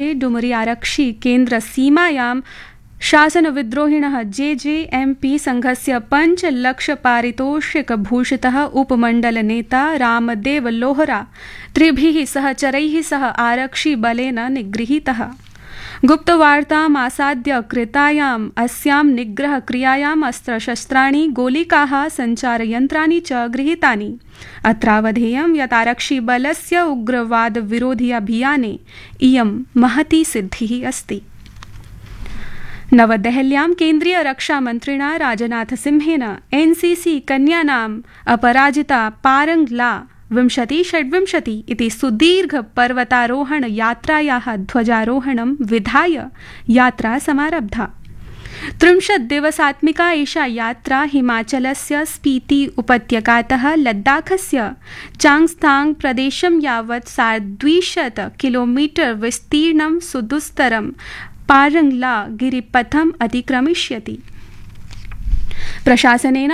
डुमरी आरक्षि केन्द्र सीमायां शासनविद्रोहिणः JJMP संघस्य 5 लक्ष पारितोषिकभूषितः उपमण्डलनेता रामदेव लोहरा 3 सहचरैः सह आरक्षिबलेन निगृहीतः। गुप्तवार्ताम् आसाद्य कृतायाम् अस्यां निग्रहक्रियायाम् अस्त्रशस्त्राणि, गोलिकाः, सञ्चारयन्त्राणि च गृहीतानि। अत्रावधेयं यत् आरक्षिबलस्य उग्रवादविरोधि अभियाने इयं महती सिद्धिः अस्ति। नवदेहल्यां केन्द्रीय रक्षामन्त्रिणा राजनाथसिंहेन NCC कन्यानाम् अपराजिता पारंगला 2026 इति सुदीर्घ पर्वतारोहण यात्रायाः ध्वजारोहणं विधाय यात्रा समारब्धा। 30 दिवसात्मिका एषा यात्रा हिमाचलस्य स्पीति उपत्यकातः लद्दाखस्य चांगस्थांग प्रदेशं यावत् 250 किलोमीटर विस्तीर्णं सुदुस्तरं पारंगला गिरिपथम् अतिक्रमिष्यति। प्रशासनेन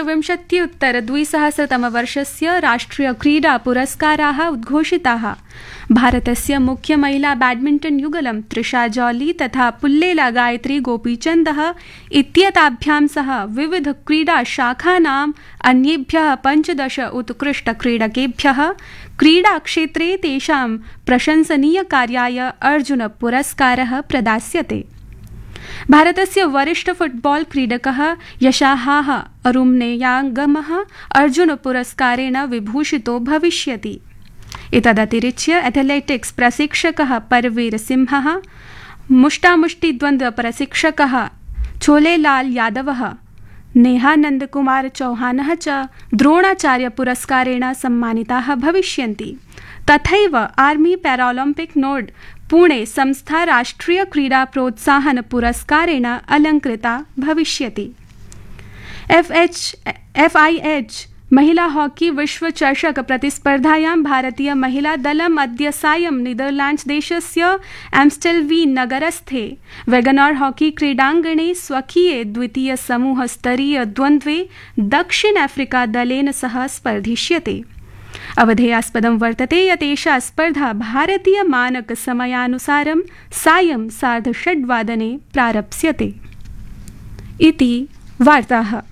25-2000 राष्ट्रिय क्रीडा पुरस्काराः उद्घोषिताः। भारतस्य मुख्य महिला बैडमिंटन युगलं त्रिषा जॉली तथा पुल्लेला गायत्री गोपीचन्दः इत्येताभ्यां सह विविध क्रीडा शाखानाम् अन्येभ्यः 15 उत्कृष्टक्रीडकेभ्यः क्रीडाक्षेत्रे तेषां प्रशंसनीयकार्याय अर्जुन पुरस्कारः प्रदास्यते। भारतस्य वरिष्ठ फुटबॉल क्रीडकः यशाहाः अरुम्नेयागमः अर्जुन पुरस्कारेण विभूषितो भविष्यति। एतदतिरिच्य एथलेटिक्स प्रशिक्षकः परवीर सिंहः, मुष्टामुष्टिद्वन्द्व प्रशिक्षकः छोलेलाल यादवः, नेहानंद कुमार चौहानः च द्रोणाचार्य पुरस्कारेण सम्मानिताः भविष्यन्ति। तथैव आर्मी पैरालम्पिक नोड पुणे संस्था राष्ट्रीय क्रीडा प्रोत्साहन पुरस्कारेण अलंकृता भविष्यति। FIH महिला हॉकी विश्व चषक प्रतिस्पर्धायां भारतीय महिला दलम् अद्य सायं नीदरलैंड्स देशस्य एम्स्टेल्वीन् नगरस्थे वेगनार हॉकी क्रीडाङ्गणे स्वकीये द्वितीय समूह स्तरीय द्वन्द्वे दक्षिण अफ्रीका दलेन सह स्पर्धिष्यते। अवधेयास्पदं वर्तते यत् एषा स्पर्धा भारतीय मानक समयानुसारं सायं 6:30 प्रारप्स्यते। इति वार्ताः।